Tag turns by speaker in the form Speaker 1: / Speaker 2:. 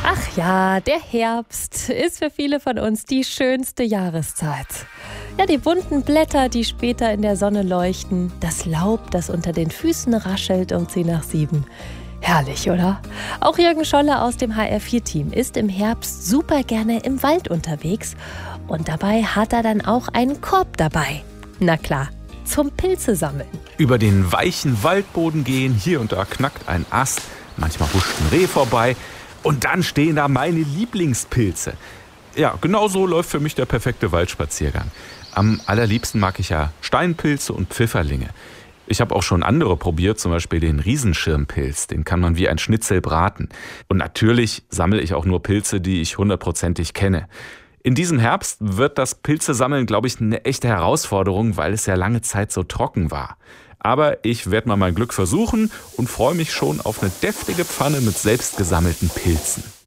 Speaker 1: Ach ja, der Herbst ist für viele von uns die schönste Jahreszeit. Ja, die bunten Blätter, die später in der Sonne leuchten, das Laub, das unter den Füßen raschelt um 7:10. Herrlich, oder? Auch Jürgen Scholle aus dem HR4-Team ist im Herbst super gerne im Wald unterwegs. Und dabei hat er dann auch einen Korb dabei. Na klar, zum Pilze sammeln.
Speaker 2: Über den weichen Waldboden gehen, hier und da knackt ein Ast, manchmal huscht ein Reh vorbei und dann stehen da meine Lieblingspilze. Ja, genau so läuft für mich der perfekte Waldspaziergang. Am allerliebsten mag ich ja Steinpilze und Pfifferlinge. Ich habe auch schon andere probiert, zum Beispiel den Riesenschirmpilz. Den kann man wie ein Schnitzel braten. Und natürlich sammle ich auch nur Pilze, die ich 100%ig kenne. In diesem Herbst wird das Pilzesammeln, glaube ich, eine echte Herausforderung, weil es ja lange Zeit so trocken war. Aber ich werde mal mein Glück versuchen und freue mich schon auf eine deftige Pfanne mit selbst gesammelten Pilzen.